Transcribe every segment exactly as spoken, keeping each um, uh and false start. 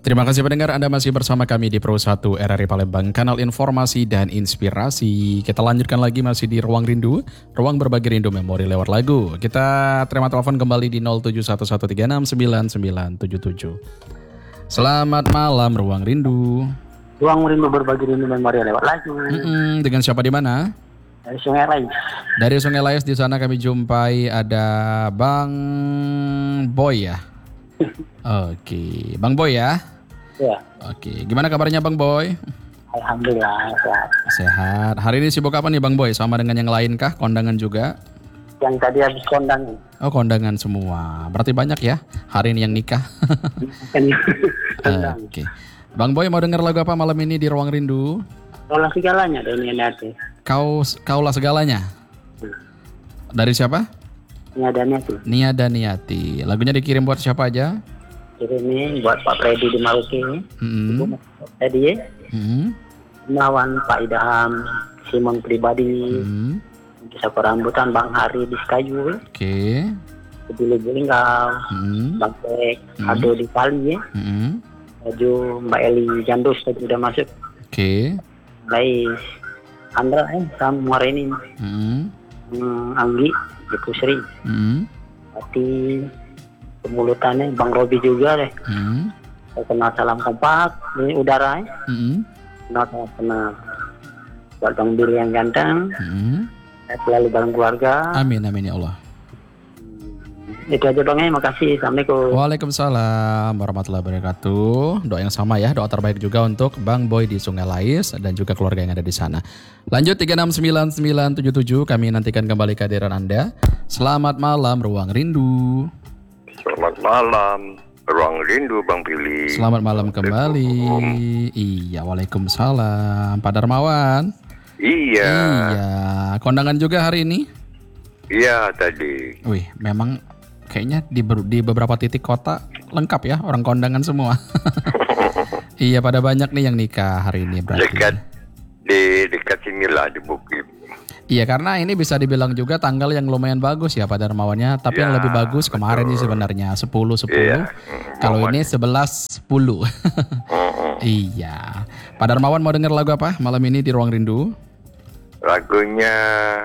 Terima kasih pendengar, Anda masih bersama kami di Pro satu R R I Palembang, kanal informasi dan inspirasi. Kita lanjutkan lagi masih di Ruang Rindu, ruang berbagi rindu memori lewat lagu. Kita terima telepon kembali di nol tujuh satu satu tiga enam sembilan sembilan tujuh tujuh. Selamat malam Ruang Rindu. Ruang Rindu berbagi rindu memori lewat lagu. Mm-mm, dengan siapa di mana? Dari Sungai Lais. Dari Sungai Lais, di sana kami jumpai ada Bang Boy ya. Oke, Bang Boy ya. Ya. Oke, gimana kabarnya Bang Boy? Alhamdulillah sehat. Sehat. Hari ini sibuk apa nih Bang Boy? Sama dengan yang lain kah? Kondangan juga? Yang tadi habis kondangan. Oh, kondangan semua. Berarti banyak ya hari ini yang nikah. Kondangan. Oke. Bang Boy mau denger lagu apa malam ini di Ruang Rindu? Olah segalanya dari Niadati. Kau kaulah segalanya. Dari siapa? Niadati. Nia Daniati. Lagunya dikirim buat siapa aja? Jadi ini buat Pak Freddy di Maluku. Hmm. Tadi Hmm. melawan Pak Idham, Simon pribadi, Hmm. Sapu Rambutan, Bang Hari di Sekayu, Oke. Kedili Bulingau, Hmm. Bang Pek, Hmm. Ado di Kali ya. Hmm. Baju Mbak Eli Jandus tadi udah masuk. Oke. Lais, Andra eh sama Muara ini. Hmm. Hmm, Anggi di Pusri. Hmm. Berarti pemulutannya Bang Robi juga deh. Hmm. Saya kenal salam kompak di udara. Eh. Hmm. Kenal sama kenal. Buat Bang Billy yang ganteng. Hmm. Saya selalu bareng keluarga. Amin amin ya Allah. Itu aja Bang, eh. Makasih. Assalamualaikum. Waalaikumsalam warahmatullahi wabarakatuh. Doa yang sama ya, doa terbaik juga untuk Bang Boy di Sungai Lais dan juga keluarga yang ada di sana. Lanjut tiga enam sembilan sembilan tujuh tujuh, kami nantikan kembali kehadiran Anda. Selamat malam Ruang Rindu. Selamat malam, Ruang Rindu Bang Pilih. Selamat malam kembali. Iya, waalaikumsalam. Pak Darmawan. Iya. Iya, kondangan juga hari ini? Iya tadi. Wih, memang kayaknya di, ber- di beberapa titik kota lengkap ya, orang kondangan semua. Iya, pada banyak nih yang nikah hari ini berarti. Dekat di dekat sinilah di Bukit. Iya, karena ini bisa dibilang juga tanggal yang lumayan bagus ya Pak Darmawannya. Tapi Ya, yang lebih bagus kemarin sih sebenarnya sepuluh sepuluh. Iya. Kalau Momen. ini sebelas sepuluh. Iya. Pak Darmawan mau denger lagu apa malam ini di Ruang Rindu? Lagunya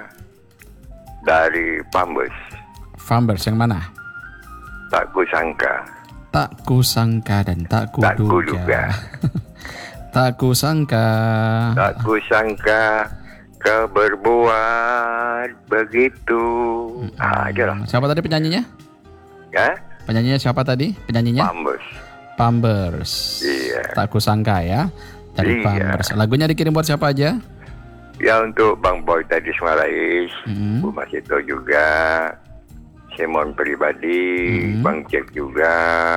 dari Pambes. Fambers yang mana? Tak kusangka. Tak kusangka dan tak Tak kuduga. kuduga. Tak kusangka. Tak kusangka kau berbuat begitu. Ah, aja lah. Siapa tadi penyanyinya? Ya? Penyanyinya siapa tadi? Penyanyinya? Pambes. Pambers. Iya. Tak kusangka ya. Dari Iya. Pambers. Lagunya dikirim buat siapa aja? Ya untuk Bang Boy tadi Sumarais, Hmm. Bu Masito juga, Simon pribadi, Hmm. Bang Cek juga,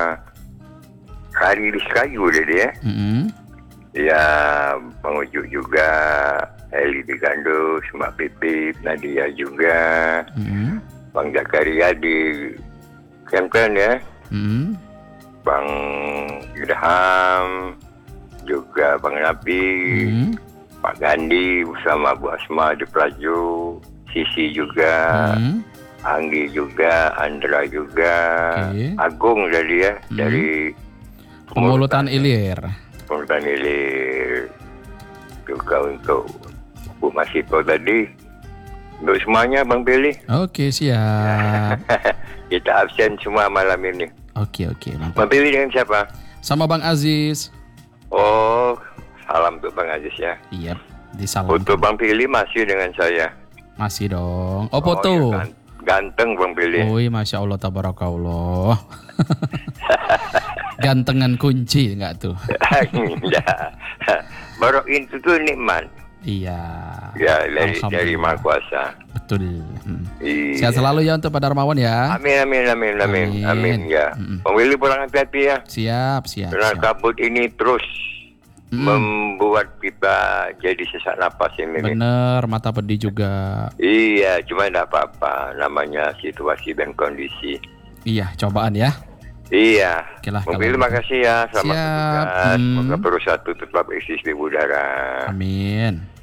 Hari di Sekayu deh dia. Mm-mm. Ya Bang Ujuk juga, Eli di Gandus, Mbak Pipit, Nadia juga, Mm-mm. Bang Zakaria di Kempen ya, Mm-mm. Bang Yudham, juga Bang Nabi. Mm-mm. Pak Gandhi bersama Bu Asma di Prajo, Sisi juga, Mm-mm. Anggi juga, Andra juga, Oke. Agung tadi ya, Hmm. dari Pemulutan Ilir. Pemulutan Ilir. Juga untuk Bu Masito tadi. Untuk semuanya Bang Billy. Oke, siap. Kita absen semua malam ini. Oke, oke, Bang mantap. Billy dengan siapa? Sama Bang Aziz. Oh, salam untuk Bang Aziz ya. Iya, disalam. Untuk Bang Billy masih dengan saya. Masih dong. Oh, Oh, foto. ya, gan- ganteng Bang Billy. Woi, Masya Allah, tabarakallah. Gantengan kunci enggak tuh? Enggak. Baru itu tuh nikmat. Iya. Ya, dari dari Alhamdulillah. Maha Kuasa. Betul. Hmm. Iya. Sehat selalu ya untuk Pak Darmawan ya. Amin, amin, amin, amin, Amin. amin, ya. Mm-mm. Bang Willy pulang hati-hati ya. Siap, siap, Karena siap. kabut ini terus Mm. membuat kita jadi sesak napas ini. nih. Bener, mata pedih juga. Iya, cuma tidak apa-apa. Namanya situasi dan kondisi. Iya, cobaan ya. Iya. Oke lah, Bang kalau Willy gitu. makasih ya. Selamat Siap. bertugas. Hmm. Semoga Pro satu tetap eksis di udara. Amin.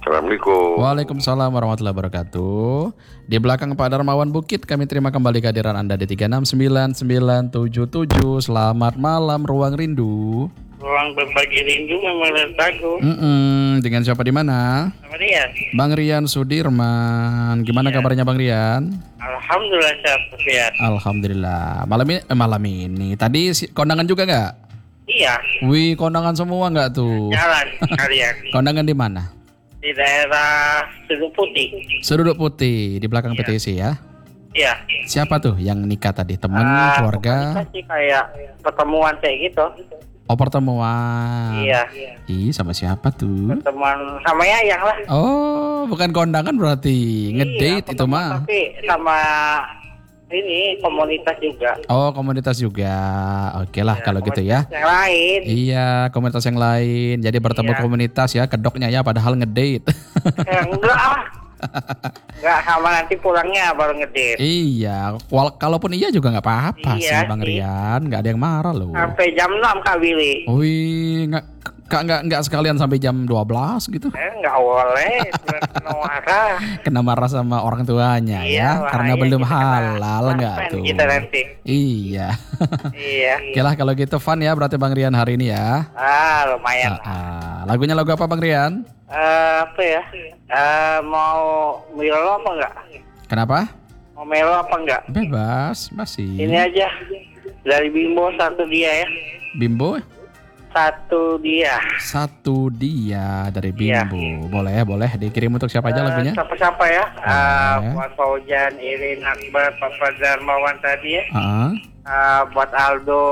Assalamualaikum. Waalaikumsalam warahmatullahi wabarakatuh. Di belakang Pak Darmawan Bukit, kami terima kembali kehadiran Anda di tiga enam sembilan sembilan tujuh tujuh. Selamat malam, Ruang Rindu. Ruang berbagi rindu memang lagu. Mm-mm. Dengan siapa di mana? Sama Rian. Bang Rian Sudirman. Gimana Iya. kabarnya Bang Rian? Alhamdulillah sehat Rian. Alhamdulillah. Malam ini, eh, malam ini. Tadi si- kondangan juga nggak? Iya, Wih, kondangan semua nggak tuh? jalan kalian Kondangan di mana? di daerah Sudut Putih. Sudut Putih di belakang Iya. P T C ya. Iya. Siapa tuh yang nikah tadi? Teman, Ah, keluarga? komunitas sih kayak pertemuan kayak gitu. Oh, pertemuan. Iya. Ih, sama siapa tuh? Pertemuan sama Yayang lah. Oh, bukan kondangan berarti. Ngedate Iya, itu mah. tapi sama ini komunitas juga. Oh, komunitas juga. Oke lah Ya, kalau gitu ya. komunitas yang lain. Iya, komunitas yang lain. Jadi bertemu Iya. komunitas ya, kedoknya ya padahal ngedate. Eh, enggak ah. Enggak, sama nanti pulangnya baru ngedate. Iya, wal- kalaupun iya juga nggak apa-apa Iya sih Bang sih. Rian, nggak ada yang marah loh. Sampai jam enam Kak Willy. Wih, nggak Kak, nggak nggak sekalian sampai jam dua belas gitu. Eh, enggak boleh. Kena marah. Kena marah sama orang tuanya Iya, ya, karena bahaya belum kita kena halal nggak suspend tuh. kita nanti. Iya. Iya. Oke lah kalau gitu fun ya berarti Bang Rian hari ini ya. Ah, lumayan. Ah, ah. Lagunya lagu apa Bang Rian? Eh, apa ya? Eh, mau melo apa enggak? Kenapa? Mau melo apa enggak? Bebas, masih. Ini aja. Dari Bimbo satu dia ya. Bimbo? Satu dia. Satu dia dari Iya. Bimbo. Boleh, boleh dikirim untuk siapa aja Eh, lagunya? Siapa-siapa ya? Eh, Boleh. buat Faujan, Irin, Akbar, Papa Darmawan tadi ya. Ah, Eh, buat Aldo.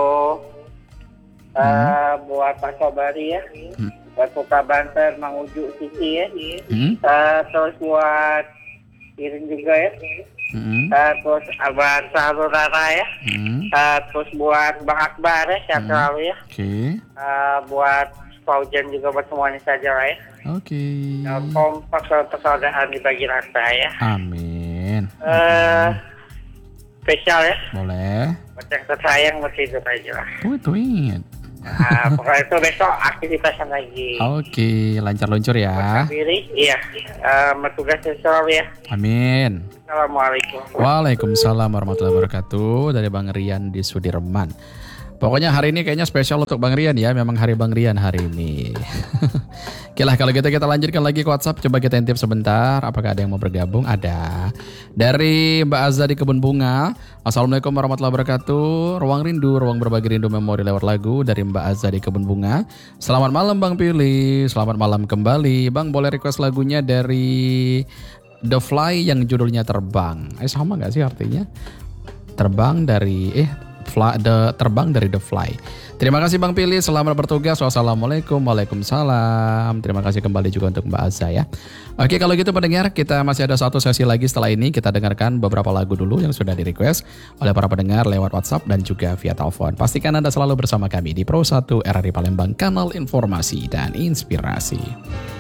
Eh, buat Pak Sobari ya. Hmm. Buat Puka Banter, Mang Uju, Sisi ya. hmm, Eh, terus buat Irin juga ya. hmm, Eh, terus Abang Sahrul Rara ya. hmm. Eh, terus buat Bang Akbar ya, sehat Hmm. selalu ya. Oke, Eh, buat Faujan juga buat semuanya saja lah ya. oke. Eh, kompak persaudaraan dibagi rata ya. Amin. Eh, spesial ya. Boleh. Buat yang tersayang masih hidup aja lah. Tweet, tweet. Nah, pokoknya itu besok aktivitasnya lagi. Oke, lancar luncur ya. Diri, iya. Eh, bertugas selalu ya. Amin. Assalamualaikum. Waalaikumsalam warahmatullahi wabarakatuh dari Bang Rian di Sudirman. Pokoknya hari ini kayaknya spesial untuk Bang Rian ya. Memang hari Bang Rian hari ini. Oke lah kalau gitu kita lanjutkan lagi ke WhatsApp. Coba kita intip sebentar. Apakah ada yang mau bergabung? Ada. Dari Mbak Azza di Kebun Bunga. Assalamualaikum warahmatullahi wabarakatuh. Ruang Rindu, ruang berbagi rindu memori lewat lagu dari Mbak Azza di Kebun Bunga. Selamat malam Bang Pilih. Selamat malam kembali. Bang boleh request lagunya dari The Fly yang judulnya Terbang. Eh sama gak sih artinya? Terbang dari eh fly, the, terbang dari The Fly. Terima kasih Bang Pilih, selamat bertugas. Wassalamualaikum, waalaikumsalam. Terima kasih kembali juga untuk Mbak Azza ya. Oke kalau gitu pendengar, kita masih ada satu sesi lagi setelah ini. Kita dengarkan beberapa lagu dulu yang sudah di request oleh para pendengar lewat WhatsApp dan juga via telepon. Pastikan Anda selalu bersama kami di Pro satu R R I Palembang, kanal informasi dan inspirasi.